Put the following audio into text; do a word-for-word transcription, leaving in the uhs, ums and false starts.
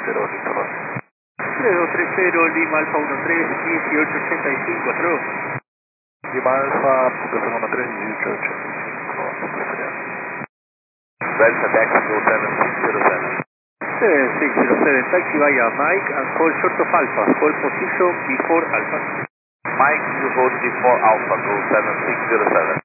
cero, listo, Rossi. tres dos tres cero, Lima Alfa uno tres, dieciocho ochenta y cinco, hasta luego. Lima Alfa, punto uno tres, dieciocho ochenta y cinco, empresarial. Delta taxi go seven six zero seven. seven six zero seven, taxi via Mike and hold short of Alpha, hold position before Alpha. Mike, you hold before Alpha, go seven six zero seven.